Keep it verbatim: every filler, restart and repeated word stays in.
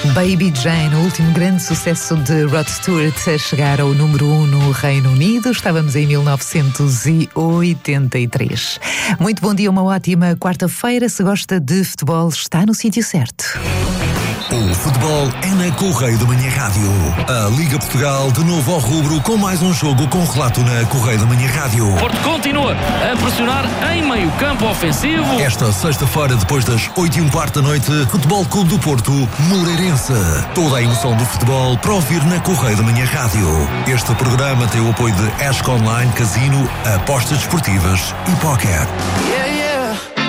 Baby Jane, o último grande sucesso de Rod Stewart a chegar ao número um no Reino Unido. Estávamos em mil novecentos e oitenta e três. Muito bom dia, uma ótima quarta-feira. Se gosta de futebol, está no sítio certo. O futebol é na Correio da Manhã Rádio. A Liga Portugal de novo ao rubro com mais um jogo com relato na Correio da Manhã Rádio. Porto continua a pressionar em meio campo ofensivo. Esta sexta-feira, depois das oito e um quarto da noite, Futebol Clube do Porto, Moreirense. Toda a emoção do futebol para ouvir na Correio da Manhã Rádio. Este programa tem o apoio de Esco Online, Casino, apostas desportivas e póquer. Yeah, yeah.